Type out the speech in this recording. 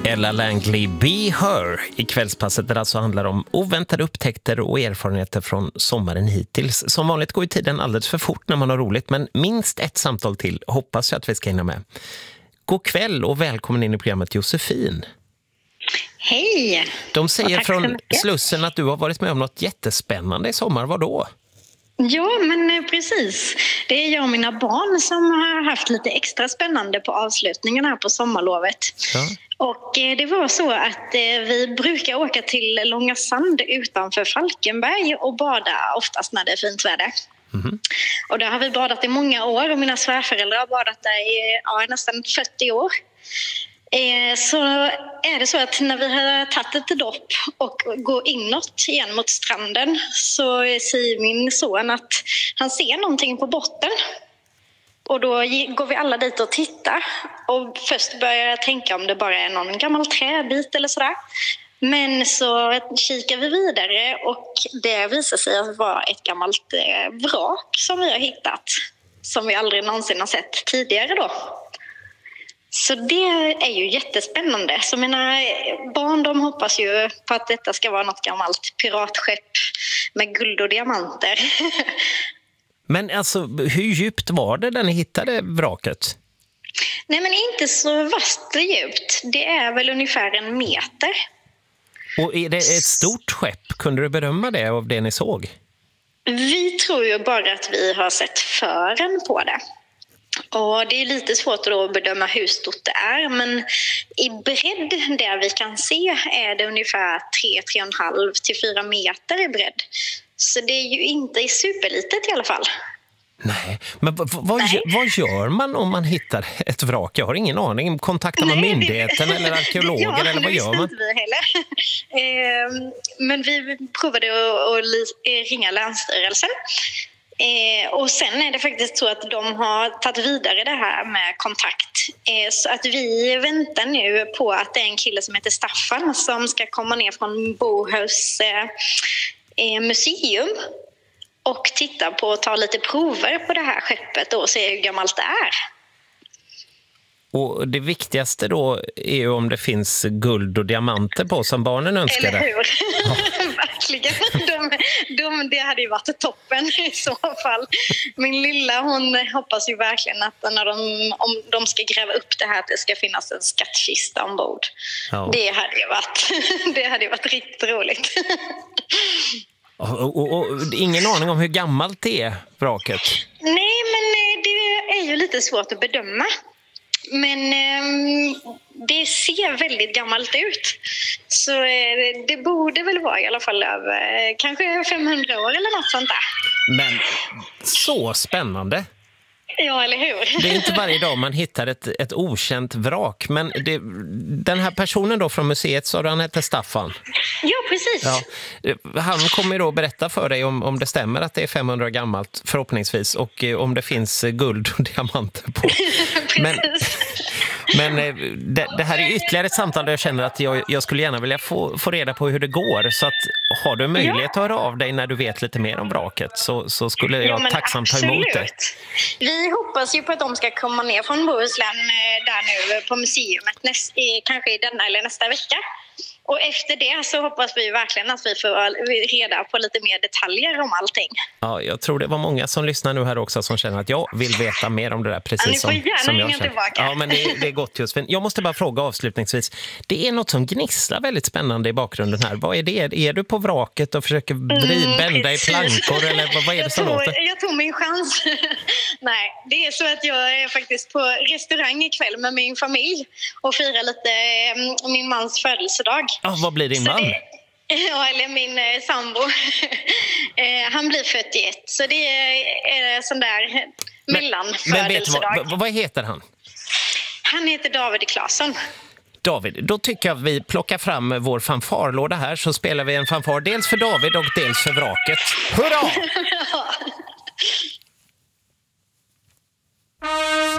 Ella Langley, Be Her, i kvällspasset där det alltså handlar om oväntade upptäckter och erfarenheter från sommaren hittills. Som vanligt går ju tiden alldeles för fort när man har roligt, men minst ett samtal till hoppas jag att vi ska hinna med. God kväll och välkommen in i programmet Josefin. Hej! De säger från Slussen att du har varit med om något jättespännande i sommar, vad då? Ja, men precis. Det är jag och mina barn som har haft lite extra spännande på avslutningen här på sommarlovet. Ja. Och det var så att vi brukar åka till Långa Sand utanför Falkenberg och bada oftast när det är fint väder. Mm. Och där har vi badat i många år och mina svärföräldrar har badat där i nästan 40 år. Så är det så att när vi har tagit ett dopp och går inåt igen mot stranden så säger min son att han ser någonting på botten. Och då går vi alla dit och tittar och först börjar jag tänka om det bara är någon gammal träbit eller sådär. Men så kikar vi vidare och det visar sig att vara ett gammalt vrak som vi har hittat. Som vi aldrig någonsin har sett tidigare då. Så det är ju jättespännande. Så mina barn de hoppas ju på att detta ska vara något gammalt piratskepp med guld och diamanter. Men alltså, hur djupt var det när ni hittade vraket? Nej, men inte så vasst djupt. Det är väl ungefär 1 meter. Och är det ett stort skepp? Kunde du bedöma det av det ni såg? Vi tror ju bara att vi har sett fören på det. Och det är lite svårt att bedöma hur stort det är, men i bredd där vi kan se är det ungefär 3,5 till 4 meter i bredd. Så det är ju inte superlitet i alla fall. Nej, men vad gör man om man hittar ett vrak? Jag har ingen aning. Kontaktar man myndigheten eller arkeologer eller vad gör man? Inte vi heller. Men vi provade att ringa Länsstyrelsen. Och sen är det faktiskt så att de har tagit vidare det här med kontakt. Så att vi väntar nu på att det är en kille som heter Staffan som ska komma ner från Bohus museum och titta på och ta lite prover på det här skeppet och se hur gammalt det är. Och det viktigaste då är ju om det finns guld och diamanter på som barnen önskade. Eller hur? Ja. Verkligen. Det hade ju varit toppen i så fall. Min lilla, hon hoppas ju verkligen att om de ska gräva upp det här att det ska finnas en skattkista ombord. Ja. Det hade ju varit riktigt roligt. Och ingen aning om hur gammalt det är, vraket? Nej, men det är ju lite svårt att bedöma. Men det ser väldigt gammalt ut. Så det borde väl vara i alla fall över kanske 500 år eller något sånt där. Men så spännande. Ja, eller hur? Det är inte varje dag man hittar ett okänt vrak. Men den här personen då från museet, så han heter Staffan. Ja, precis. Ja, han kommer då berätta för dig om det stämmer att det är 500 år gammalt, förhoppningsvis. Och om det finns guld och diamanter på. Men det här är ytterligare ett samtal där jag känner att jag skulle gärna vilja få reda på hur det går. Så att har du möjlighet att höra av dig när du vet lite mer om vraket så skulle jag tacksamt ta emot det. Vi hoppas ju på att de ska komma ner från Bohuslän där nu på museumet kanske i denna eller nästa vecka. Och efter det så hoppas vi verkligen att vi får reda på lite mer detaljer om allting. Ja, jag tror det var många som lyssnar nu här också som känner att jag vill veta mer om det där precis som jag känner. Tillbaka. Ja, men det är gott just. Jag måste bara fråga avslutningsvis. Det är något som gnisslar väldigt spännande i bakgrunden här. Vad är det? Är du på vraket och försöker bända i plankor eller vad är det som låter? Jag tog min chans. Nej, det är så att jag är faktiskt på restaurang ikväll med min familj och firar lite min mans födelsedag. Ja, vad blir din man? Ja, eller min sambo. Han blir 41, så det är sån där mellanfödelsedag. Men vad heter han? Han heter David Claesson. David, då tycker jag vi plockar fram vår fanfarlåda här så spelar vi en fanfar dels för David och dels för vraket. Hurra! Ja.